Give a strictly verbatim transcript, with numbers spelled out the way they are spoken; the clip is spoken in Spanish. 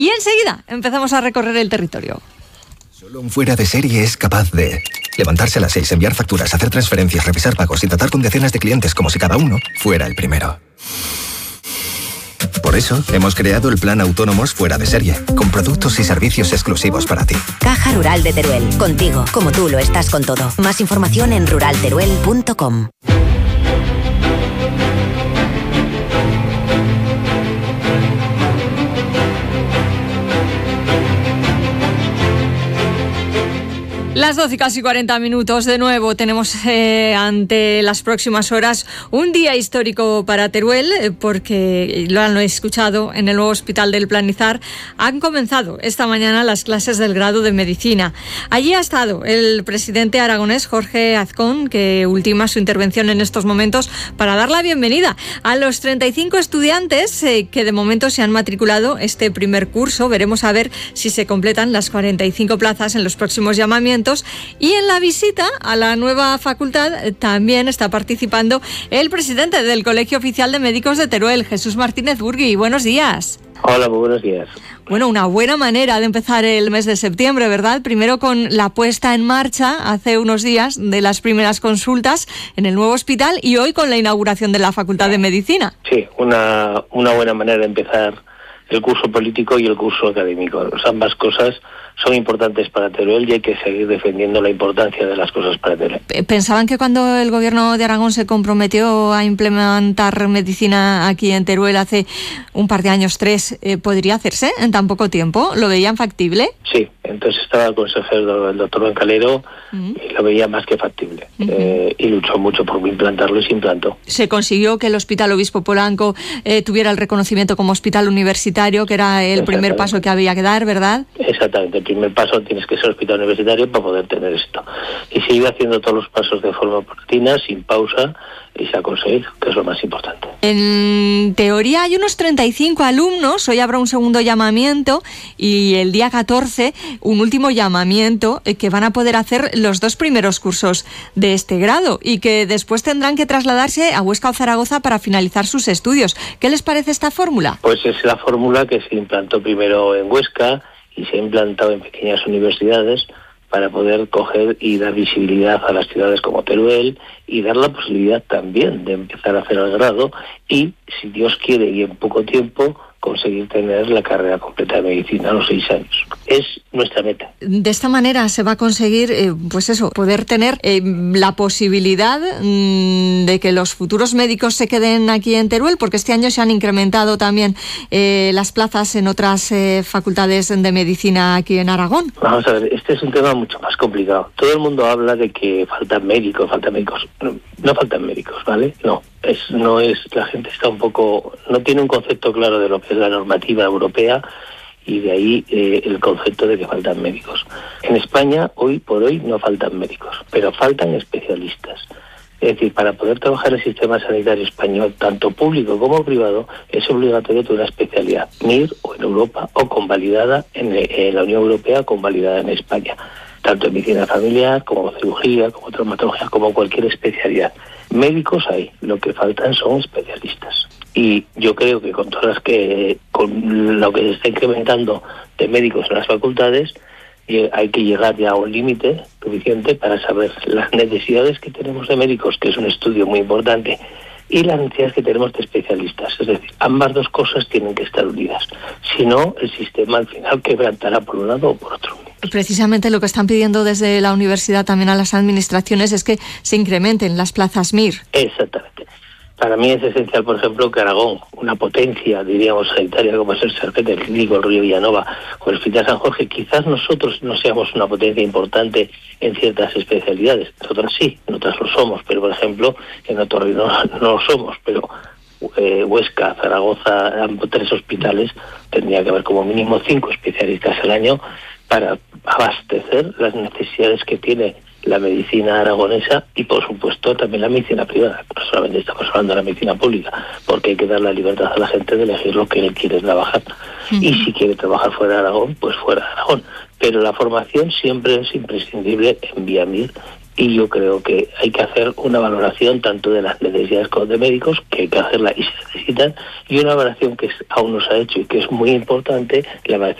Y enseguida empezamos a recorrer el territorio. Solo un fuera de serie es capaz de levantarse a las seis, enviar facturas, hacer transferencias, revisar pagos y tratar con decenas de clientes como si cada uno fuera el primero. Por eso, hemos creado el plan Autónomos Fuera de Serie, con productos y servicios exclusivos para ti. Caja Rural de Teruel, contigo, como tú lo estás con todo. Más información en rural teruel punto com. Las doce y casi cuarenta minutos, de nuevo tenemos eh, ante las próximas horas un día histórico para Teruel, eh, porque lo han escuchado en el nuevo Hospital del Planizar. Han comenzado esta mañana las clases del grado de Medicina. Allí ha estado el presidente aragonés Jorge Azcón, que ultima su intervención en estos momentos para dar la bienvenida a los treinta y cinco estudiantes eh, que de momento se han matriculado este primer curso. Veremos a ver si se completan las cuarenta y cinco plazas en los próximos llamamientos. Y en la visita a la nueva facultad también está participando el presidente del Colegio Oficial de Médicos de Teruel, Jesús Martínez Burgui. Buenos días. Hola, muy buenos días. Bueno, una buena manera de empezar el mes de septiembre, ¿verdad? Primero con la puesta en marcha hace unos días de las primeras consultas en el nuevo hospital y hoy con la inauguración de la Facultad de Medicina. Sí, una, una buena manera de empezar el curso político y el curso académico. Pues ambas cosas son importantes para Teruel y hay que seguir defendiendo la importancia de las cosas para Teruel. ¿Pensaban que cuando el gobierno de Aragón se comprometió a implementar medicina aquí en Teruel hace un par de años, tres, eh, podría hacerse en tan poco tiempo? ¿Lo veían factible? Sí, entonces estaba el consejero, el doctor Bancalero, uh-huh. y lo veía más que factible. Uh-huh. eh, y luchó mucho por implantarlo y se implantó. Se consiguió que el Hospital Obispo Polanco eh, tuviera el reconocimiento como hospital universitario, que era el primer paso que había que dar, ¿verdad? Exactamente, el primer paso tienes que ser hospital universitario para poder tener esto. Y se iba haciendo todos los pasos de forma paulatina, sin pausa, y se ha conseguido, que es lo más importante. En teoría hay unos treinta y cinco alumnos, hoy habrá un segundo llamamiento y el día catorce un último llamamiento que van a poder hacer los dos primeros cursos de este grado y que después tendrán que trasladarse a Huesca o Zaragoza para finalizar sus estudios. ¿Qué les parece esta fórmula? Pues es la fórmula que se implantó primero en Huesca y se ha implantado en pequeñas universidades para poder coger y dar visibilidad a las ciudades como Teruel y dar la posibilidad también de empezar a hacer el grado y, si Dios quiere y en poco tiempo, conseguir tener la carrera completa de medicina a los seis años. Es nuestra meta. De esta manera se va a conseguir, eh, pues eso, poder tener eh, la posibilidad mmm, de que los futuros médicos se queden aquí en Teruel, porque este año se han incrementado también eh, las plazas en otras eh, facultades de medicina aquí en Aragón. Vamos a ver, este es un tema mucho más complicado. Todo el mundo habla de que faltan médicos, faltan médicos. No, no faltan médicos, ¿vale? No. Es, no es, la gente está un poco, no tiene un concepto claro de lo que es la normativa europea y de ahí eh, el concepto de que faltan médicos. En España, hoy por hoy, no faltan médicos, pero faltan especialistas. Es decir, para poder trabajar en el sistema sanitario español, tanto público como privado, es obligatorio tener una especialidad, M I R o en Europa, o convalidada en, en la Unión Europea, convalidada en España, tanto en medicina familiar, como cirugía, como traumatología, como cualquier especialidad. Médicos hay, lo que faltan son especialistas. Y yo creo que con todas las que, con lo que se está incrementando de médicos en las facultades, hay que llegar ya a un límite suficiente para saber las necesidades que tenemos de médicos, que es un estudio muy importante, y las necesidades que tenemos de especialistas. Es decir, ambas dos cosas tienen que estar unidas. Si no, el sistema al final quebrantará por un lado o por otro. Precisamente lo que están pidiendo desde la universidad también a las administraciones es que se incrementen las plazas M I R. Exactamente. Para mí es esencial, por ejemplo, que Aragón, una potencia, diríamos, sanitaria como es el Serpete, el Clínico, el Río Villanova o el Hospital San Jorge, quizás nosotros no seamos una potencia importante en ciertas especialidades. Nosotros sí, nosotros lo somos, pero, por ejemplo, en Otorrino no, no lo somos, pero eh, Huesca, Zaragoza, tres hospitales, tendría que haber como mínimo cinco especialistas al año para abastecer las necesidades que tiene la medicina aragonesa y, por supuesto, también la medicina privada. No solamente estamos hablando de la medicina pública, porque hay que dar la libertad a la gente de elegir lo que él quiere trabajar. Uh-huh. Y si quiere trabajar fuera de Aragón, pues fuera de Aragón. Pero la formación siempre es imprescindible en vía M I R y yo creo que hay que hacer una valoración tanto de las necesidades como de médicos, que hay que hacerla y se necesitan, y una valoración que aún no se ha hecho y que es muy importante, la